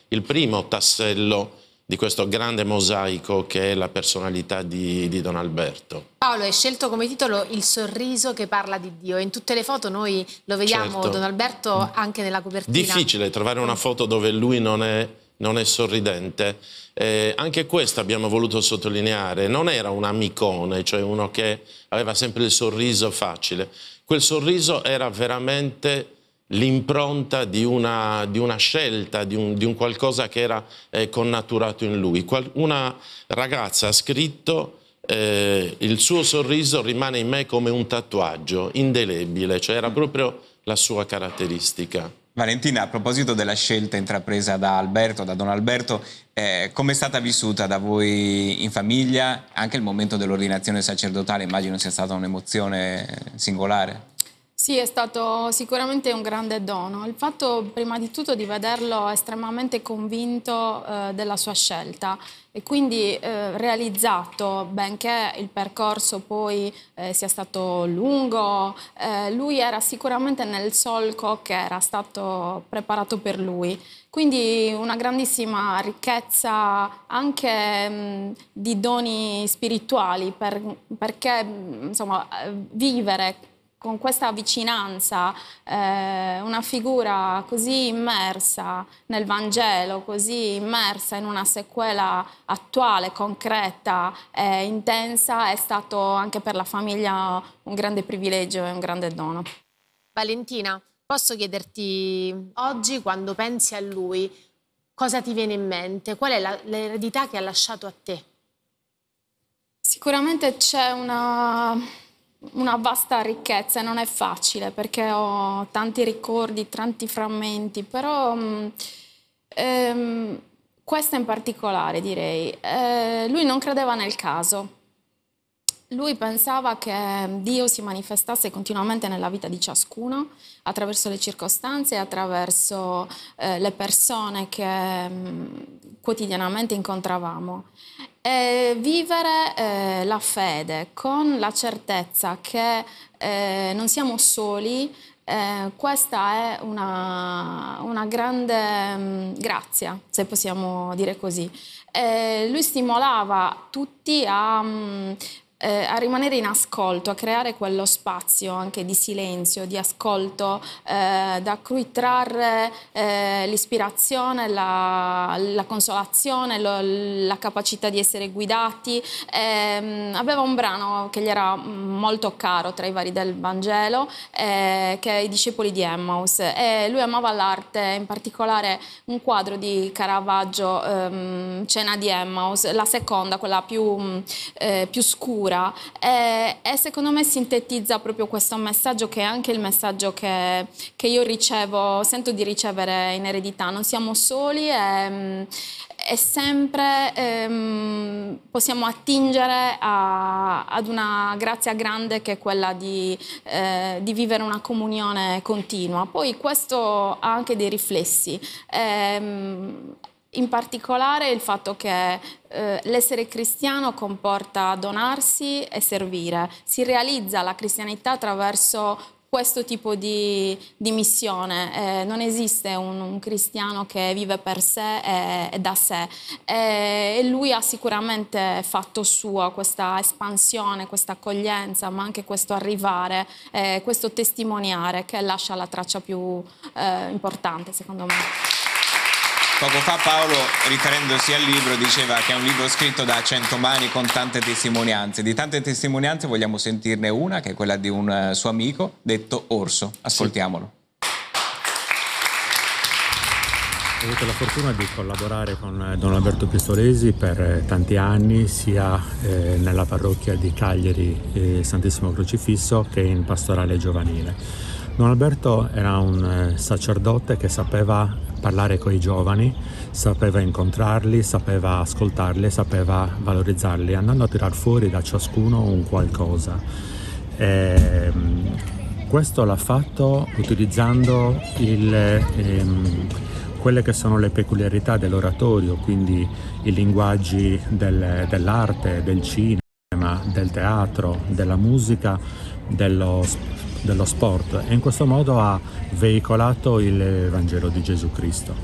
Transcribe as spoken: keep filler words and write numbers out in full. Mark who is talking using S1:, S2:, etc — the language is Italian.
S1: il primo tassello di questo grande mosaico che è la personalità di, di Don Alberto.
S2: Paolo, hai scelto come titolo Il sorriso che parla di Dio. In tutte le foto noi lo vediamo,
S1: Certo.
S2: Don Alberto, anche nella copertina.
S1: Difficile trovare una foto dove lui non è, non è sorridente. Eh, anche questo abbiamo voluto sottolineare. Non era un amicone, cioè uno che aveva sempre il sorriso facile. Quel sorriso era veramente l'impronta di una, di una scelta, di un, di un qualcosa che era eh, connaturato in lui. Qual, una ragazza ha scritto eh, il suo sorriso rimane in me come un tatuaggio indelebile, cioè era proprio la sua caratteristica.
S3: Valentina, a proposito della scelta intrapresa da Alberto, da Don Alberto, eh, come è stata vissuta da voi in famiglia? Anche il momento dell'ordinazione sacerdotale immagino sia stata un'emozione singolare.
S4: Sì, è stato sicuramente un grande dono. Il fatto, prima di tutto, di vederlo estremamente convinto eh, della sua scelta e quindi eh, realizzato, benché il percorso poi eh, sia stato lungo, eh, lui era sicuramente nel solco che era stato preparato per lui. Quindi una grandissima ricchezza anche mh, di doni spirituali, per, perché insomma, vivere con questa vicinanza, eh, una figura così immersa nel Vangelo, così immersa in una sequela attuale, concreta e intensa, è stato anche per la famiglia un grande privilegio e un grande dono.
S2: Valentina, posso chiederti oggi, quando pensi a lui, cosa ti viene in mente? Qual è l'eredità che ha lasciato a te?
S4: Sicuramente c'è una... una vasta ricchezza e non è facile perché ho tanti ricordi, tanti frammenti, però ehm, questa in particolare direi. Eh, lui non credeva nel caso, lui pensava che Dio si manifestasse continuamente nella vita di ciascuno attraverso le circostanze e attraverso eh, le persone che mh, quotidianamente incontravamo. E vivere eh, la fede con la certezza che eh, non siamo soli, eh, questa è una, una grande mh, grazia, se possiamo dire così. E lui stimolava tutti a... Mh, Eh, a rimanere in ascolto, a creare quello spazio anche di silenzio, di ascolto, eh, da cui trarre eh, l'ispirazione, la, la consolazione, lo, la capacità di essere guidati. Eh, aveva un brano che gli era molto caro tra i vari del Vangelo, eh, che è I discepoli di Emmaus. E lui amava l'arte, in particolare un quadro di Caravaggio, ehm, Cena di Emmaus, la seconda, quella più, eh, più scura. E, e secondo me sintetizza proprio questo messaggio, che è anche il messaggio che, che io ricevo, sento di ricevere in eredità. Non siamo soli e, e sempre ehm, possiamo attingere a, ad una grazia grande che è quella di, eh, di vivere una comunione continua. Poi questo ha anche dei riflessi. Ehm, In particolare il fatto che eh, l'essere cristiano comporta donarsi e servire. Si realizza la cristianità attraverso questo tipo di, di missione. Eh, non esiste un, un cristiano che vive per sé e, e da sé. E, e lui ha sicuramente fatto sua questa espansione, questa accoglienza, ma anche questo arrivare, eh, questo testimoniare che lascia la traccia più eh, importante, secondo me.
S3: Poco fa Paolo, riferendosi al libro, diceva che è un libro scritto da cento mani con tante testimonianze. Di tante testimonianze vogliamo sentirne una, che è quella di un suo amico, detto Orso. Ascoltiamolo.
S5: Ho avuto la fortuna di collaborare con Don Alberto Pistolesi per tanti anni, sia eh, nella parrocchia di Cagliari eh, Santissimo Crocifisso che in pastorale giovanile. Don Alberto era un sacerdote che sapeva parlare con i giovani, sapeva incontrarli, sapeva ascoltarli, sapeva valorizzarli, andando a tirar fuori da ciascuno un qualcosa. E questo l'ha fatto utilizzando il, ehm, quelle che sono le peculiarità dell'oratorio, quindi i linguaggi del, dell'arte, del cinema, del teatro, della musica, dello dello sport, e in questo modo ha veicolato il Vangelo di Gesù Cristo.